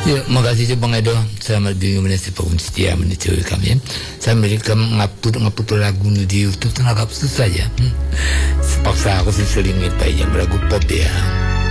Ya, makasih je Bang Edo. Saya bingung mana si Pak setia mencuri kami. Saya mereka ngaput lagu di YouTube itu agak susah ya. Sepaksa aku sih sering ngepai yang lagu pop ya.